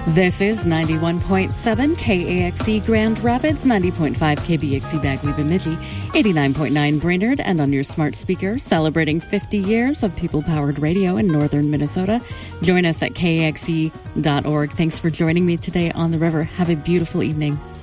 This is 91.7 KAXE Grand Rapids, 90.5 KBXE Bagley Bemidji, 89.9 Brainerd, and on your smart speaker, celebrating 50 years of people-powered radio in northern Minnesota. Join us at KAXE.org. Thanks for joining me today on the river. Have a beautiful evening.